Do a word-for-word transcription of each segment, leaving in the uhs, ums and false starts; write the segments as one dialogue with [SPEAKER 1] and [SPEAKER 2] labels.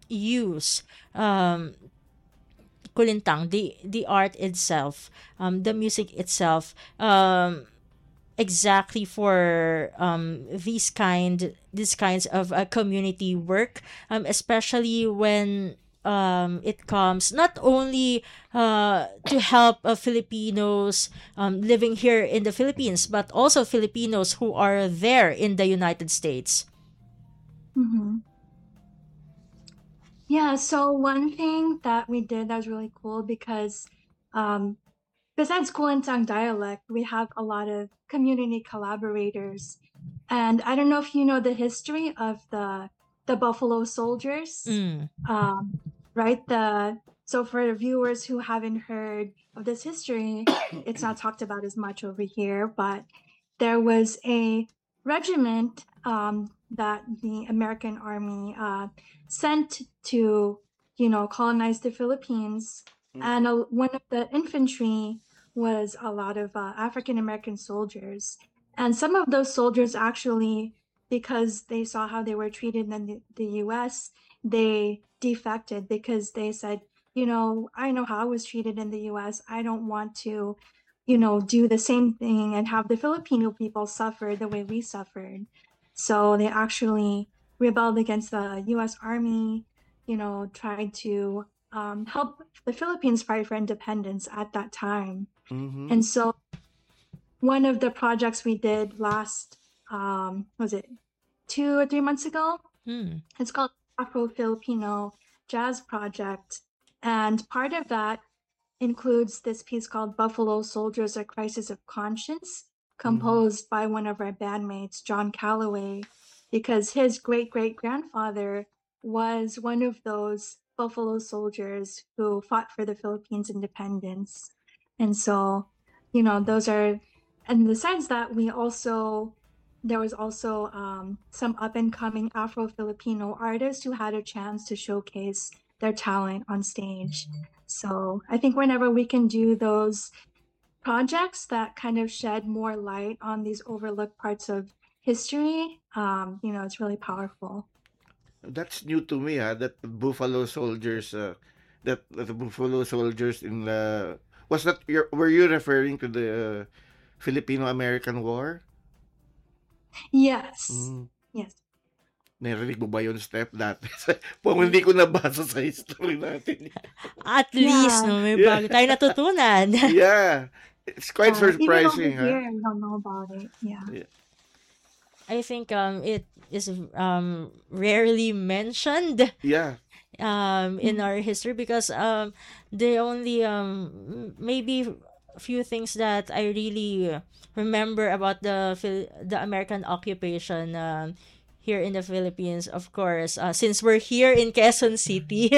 [SPEAKER 1] use um, kulintang, the the art itself, um, the music itself, um, exactly for um, these kind these kinds of uh, community work, um, especially when um, it comes not only uh, to help uh, Filipinos um, living here in the Philippines, but also Filipinos who are there in the United States.
[SPEAKER 2] Hmm. Yeah, so one thing that we did that was really cool because um, besides Kulintang dialect, we have a lot of community collaborators. And I don't know if you know the history of the the Buffalo Soldiers.
[SPEAKER 1] Mm.
[SPEAKER 2] Um, right? The so for the viewers who haven't heard of this history, it's not talked about as much over here, but there was a regiment um, that the American Army uh, sent to, you know, colonize the Philippines. And
[SPEAKER 3] Mm-hmm.
[SPEAKER 2] uh, one of the infantry was a lot of uh, African American soldiers. And some of those soldiers actually, because they saw how they were treated in the, the U S, they defected because they said, you know, I know how I was treated in the U S. I don't want to, you know, do the same thing and have the Filipino people suffer the way we suffered. So they actually rebelled against the U S. Army, you know, tried to um, help the Philippines fight for independence at that time.
[SPEAKER 3] Mm-hmm.
[SPEAKER 2] And so one of the projects we did last, um, was it two or three months ago?
[SPEAKER 1] Mm.
[SPEAKER 2] It's called Afro Filipino Jazz Project. And part of that includes this piece called Buffalo Soldiers: A Crisis of Conscience,
[SPEAKER 3] Mm-hmm.
[SPEAKER 2] composed by one of our bandmates, John Calloway, because his great great grandfather was one of those Buffalo soldiers who fought for the Philippines independence. And so, you know, those are, and besides that, we also, there was also um, some up and coming Afro Filipino artists who had a chance to showcase their talent on stage. So I think whenever we can do those projects that kind of shed more light on these overlooked parts of history, um, you know, it's really powerful.
[SPEAKER 3] That's new to me, ah, that Buffalo Soldiers, uh, that, that the Buffalo Soldiers in the was that your were you referring to the uh, Filipino-American War?
[SPEAKER 2] Yes.
[SPEAKER 3] Mm.
[SPEAKER 2] Yes.
[SPEAKER 3] Narinig mo ba yun, Steph, dati? Kung hindi ko nabasa sa history natin.
[SPEAKER 1] At least,
[SPEAKER 2] Yeah.
[SPEAKER 1] no, may
[SPEAKER 3] Yeah.
[SPEAKER 1] bago tayo natutunan.
[SPEAKER 3] Yeah. It's quite
[SPEAKER 2] Uh, even over
[SPEAKER 3] surprising, huh?
[SPEAKER 2] here, I don't know about it. Yeah.
[SPEAKER 3] Yeah.
[SPEAKER 1] I think um it is um rarely mentioned
[SPEAKER 3] Yeah.
[SPEAKER 1] um in
[SPEAKER 2] Mhm.
[SPEAKER 1] our history because um the only um m- maybe a few things that I really remember about the Phil- the American occupation um here in the Philippines, of course, uh, since we're here in Quezon City,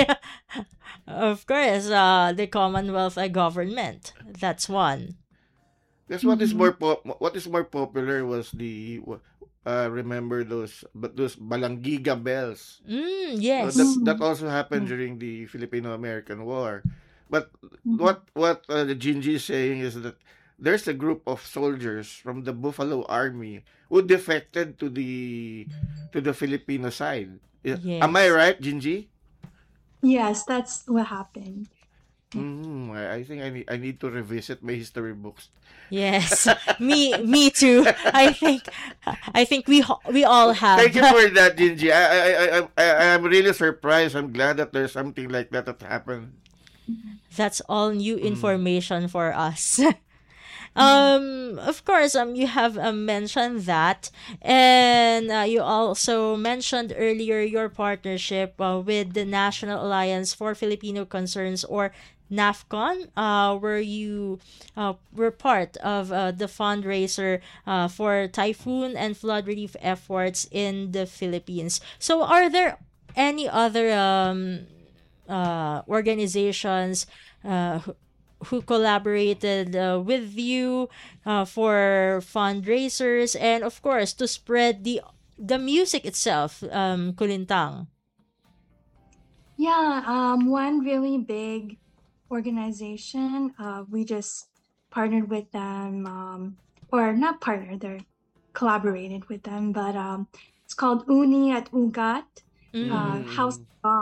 [SPEAKER 1] of course, uh, the Commonwealth uh, government. That's one.
[SPEAKER 3] That's what is
[SPEAKER 2] Mhm.
[SPEAKER 3] more pop what is more popular was the uh remember those but those Balangiga bells.
[SPEAKER 1] Mm,
[SPEAKER 3] Uh, that
[SPEAKER 1] yes.
[SPEAKER 3] that
[SPEAKER 2] Mhm.
[SPEAKER 3] also happened
[SPEAKER 2] Yeah.
[SPEAKER 3] during the Filipino-American War. But
[SPEAKER 2] Mhm.
[SPEAKER 3] what what uh, the Jinji is saying is that there's a group of soldiers from the Buffalo Army who defected to the to the Filipino side. Yeah. Am I
[SPEAKER 1] Yes.
[SPEAKER 3] right, Jinji?
[SPEAKER 2] Yes, that's what happened. Yeah.
[SPEAKER 3] Mm, I, I think I need I need to revisit my history books.
[SPEAKER 1] Yes, me me too. I think I think we ho- we all
[SPEAKER 3] Thank
[SPEAKER 1] have.
[SPEAKER 3] you for that, Jinji. I I I I I I'm really surprised. I'm glad that there's something like that that happened.
[SPEAKER 2] Mhm.
[SPEAKER 1] That's all new
[SPEAKER 3] Mm.
[SPEAKER 1] information for us.
[SPEAKER 2] Mhm.
[SPEAKER 1] Um, of course, um, you have uh, mentioned that, and uh, you also mentioned earlier your partnership uh, with the National Alliance for Filipino Concerns, or NAFCON, uh, where you uh, were part of uh, the fundraiser uh, for typhoon and flood relief efforts in the Philippines. So, are there any other um, uh, organizations uh, who who collaborated uh, with you uh, for fundraisers and of course to spread the the music itself, um, Kulintang?
[SPEAKER 2] Yeah, um, one really big organization, uh, we just partnered with them, um, or not partnered, they're collaborated with them, but um, it's called Uni at Ugat, uh,
[SPEAKER 1] Mm.
[SPEAKER 2] House
[SPEAKER 3] Mm.